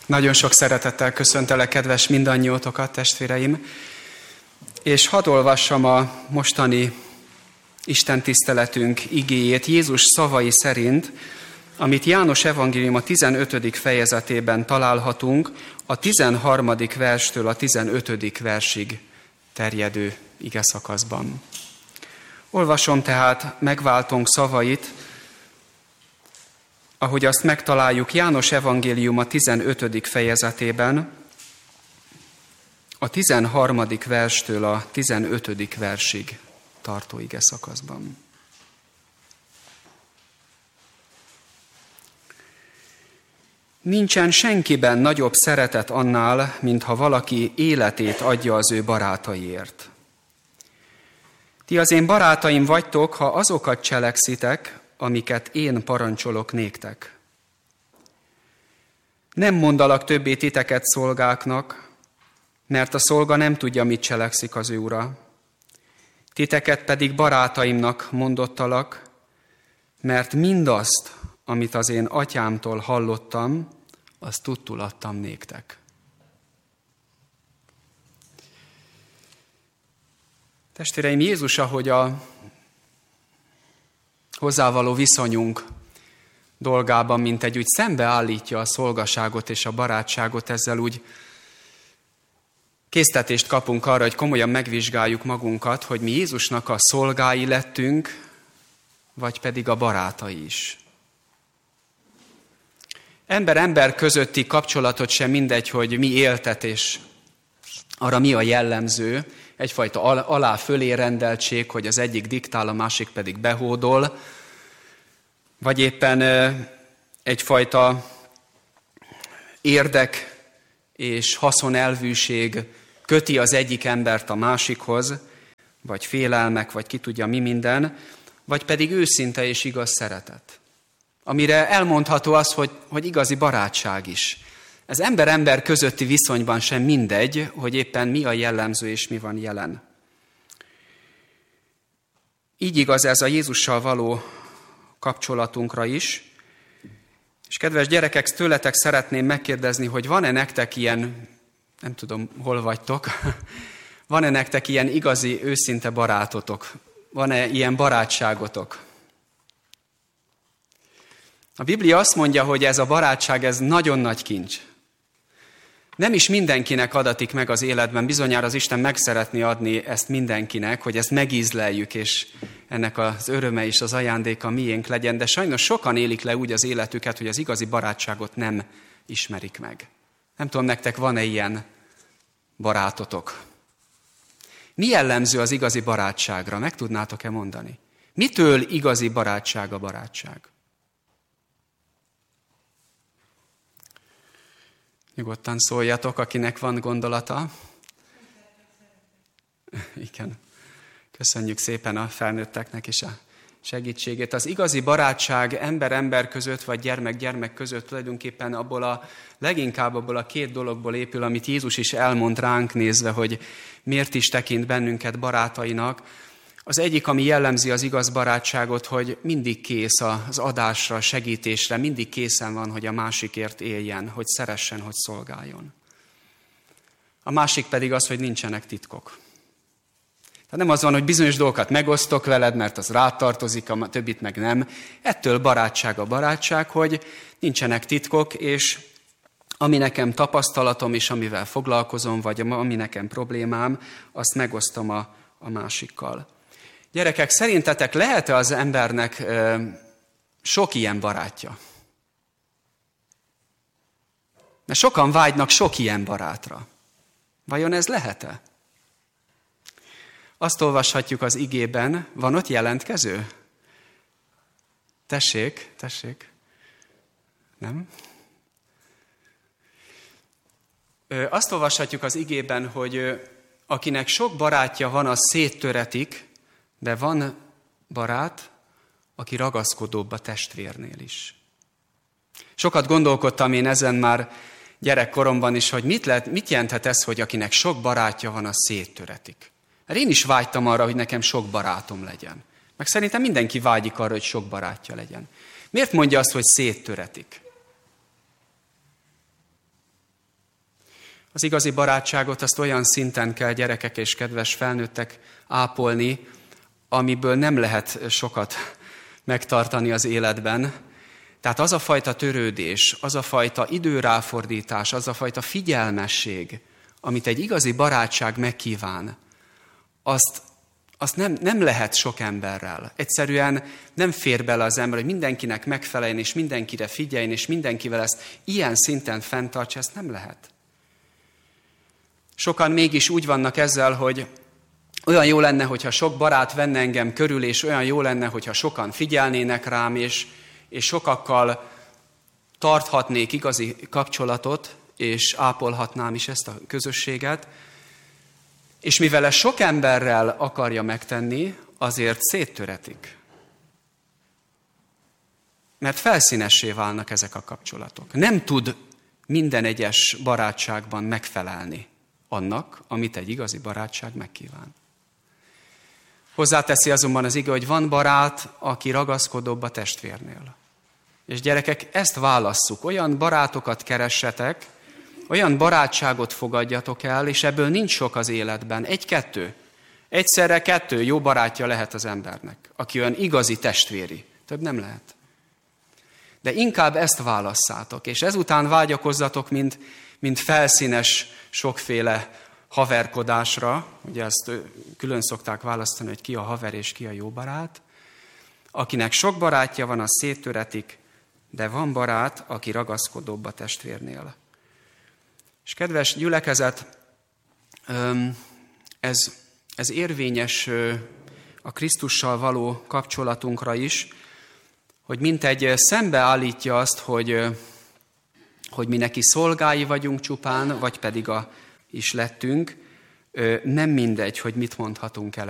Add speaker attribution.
Speaker 1: Nagyon sok szeretettel köszöntelek, kedves mindannyiótokat, testvéreim, és hadd olvassam a mostani Isten tiszteletünk igéjét Jézus szavai szerint, amit János evangélium a 15. fejezetében találhatunk, a 13. verstől a 15. versig terjedő igeszakaszban. Olvasom tehát megváltónk szavait, ahogy azt megtaláljuk János evangélium a 15. fejezetében, a 13. verstől a 15. versig tartó igeszakaszban. Nincsen senkiben nagyobb szeretet annál, mintha valaki életét adja az ő barátaiért. Ti az én barátaim vagytok, ha azokat cselekszitek, amiket én parancsolok néktek. Nem mondalak többé titeket szolgáknak, mert a szolga nem tudja, mit cselekszik az ő ura. Titeket pedig barátaimnak mondottalak, mert mindazt, amit az én atyámtól hallottam, azt tudtul adtam néktek. Testvéreim, Jézus, ahogy a hozzávaló viszonyunk dolgában, mint egy úgy szembeállítja a szolgaságot és a barátságot, ezzel úgy késztetést kapunk arra, hogy komolyan megvizsgáljuk magunkat, hogy mi Jézusnak a szolgái lettünk, vagy pedig a barátai is. Ember-ember közötti kapcsolatot sem mindegy, hogy mi éltet, és arra mi a jellemző, egyfajta alá-fölé rendeltség, hogy az egyik diktál, a másik pedig behódol, vagy éppen egyfajta érdek és haszonelvűség köti az egyik embert a másikhoz, vagy félelmek, vagy ki tudja mi minden, vagy pedig őszinte és igaz szeretet. Amire elmondható az, hogy igazi barátság is. Ez ember-ember közötti viszonyban sem mindegy, hogy éppen mi a jellemző és mi van jelen. Így igaz ez a Jézussal való kapcsolatunkra is. És kedves gyerekek, tőletek szeretném megkérdezni, hogy van-e nektek ilyen, nem tudom, hol vagytok, van-e nektek ilyen igazi, őszinte barátotok? Van-e ilyen barátságotok? A Biblia azt mondja, hogy ez a barátság, ez nagyon nagy kincs. Nem is mindenkinek adatik meg az életben, bizonyára az Isten meg szeretné adni ezt mindenkinek, hogy ezt megízleljük, és ennek az öröme és az ajándéka miénk legyen, de sajnos sokan élik le úgy az életüket, hogy az igazi barátságot nem ismerik meg. Nem tudom, nektek van-e ilyen barátotok? Mi jellemző az igazi barátságra? Meg tudnátok-e mondani? Mitől igazi barátság a barátság? Nyugodtan szóljatok, akinek van gondolata. Igen. Köszönjük szépen a felnőtteknek is a segítségét. Az igazi barátság ember-ember között, vagy gyermek-gyermek között tulajdonképpen leginkább abból a két dologból épül, amit Jézus is elmond ránk nézve, hogy miért is tekint bennünket barátainak. Az egyik, ami jellemzi az igaz barátságot, hogy mindig kész az adásra, segítésre, mindig készen van, hogy a másikért éljen, hogy szeressen, hogy szolgáljon. A másik pedig az, hogy nincsenek titkok. Tehát nem az van, hogy bizonyos dolgokat megosztok veled, mert az rád tartozik, a többit meg nem. Ettől barátság a barátság, hogy nincsenek titkok, és ami nekem tapasztalatom, és amivel foglalkozom, vagy ami nekem problémám, azt megosztom a másikkal. Gyerekek, szerintetek lehet-e az embernek sok ilyen barátja? Mert sokan vágynak sok ilyen barátra. Vajon ez lehet-e? Azt olvashatjuk az igében, van ott jelentkező? Tessék. Nem? Azt olvashatjuk az igében, hogy akinek sok barátja van, az széttöretik, de van barát, aki ragaszkodóbb a testvérnél is. Sokat gondolkodtam én ezen már gyerekkoromban is, hogy mit jelenthet ez, hogy akinek sok barátja van, az széttöretik. Mert én is vágytam arra, hogy nekem sok barátom legyen. Meg szerintem mindenki vágyik arra, hogy sok barátja legyen. Miért mondja azt, hogy széttöretik? Az igazi barátságot azt olyan szinten kell, gyerekek és kedves felnőttek, ápolni, amiből nem lehet sokat megtartani az életben. Tehát az a fajta törődés, az a fajta időráfordítás, az a fajta figyelmesség, amit egy igazi barátság megkíván, azt nem lehet sok emberrel. Egyszerűen nem fér bele az ember, hogy mindenkinek megfeleljen, és mindenkire figyeljen, és mindenkivel ezt ilyen szinten fenntartsa, ezt nem lehet. Sokan mégis úgy vannak ezzel, hogy olyan jó lenne, hogyha sok barát venne engem körül, és olyan jó lenne, hogyha sokan figyelnének rám, és sokakkal tarthatnék igazi kapcsolatot, és ápolhatnám is ezt a közösséget. És mivel ezt sok emberrel akarja megtenni, azért széttöretik. Mert felszínessé válnak ezek a kapcsolatok. Nem tud minden egyes barátságban megfelelni annak, amit egy igazi barátság megkíván. Hozzáteszi azonban az ige, hogy van barát, aki ragaszkodóbb a testvérnél. És gyerekek, ezt válasszuk. Olyan barátokat keressetek, olyan barátságot fogadjatok el, és ebből nincs sok az életben. Egy-kettő. Egyszerre 2 jó barátja lehet az embernek, aki olyan igazi testvéri. Több nem lehet. De inkább ezt válasszátok, és ezután vágyakozzatok, mint felszínes sokféle haverkodásra. Ugye ezt külön szokták választani, hogy ki a haver és ki a jó barát. Akinek sok barátja van, az széttöretik, de van barát, aki ragaszkodóbb a testvérnél. És kedves gyülekezet, ez érvényes a Krisztussal való kapcsolatunkra is, hogy mintegy szembeállítja azt, hogy mi neki szolgái vagyunk csupán, vagy pedig is lettünk, nem mindegy, hogy mit mondhatunk el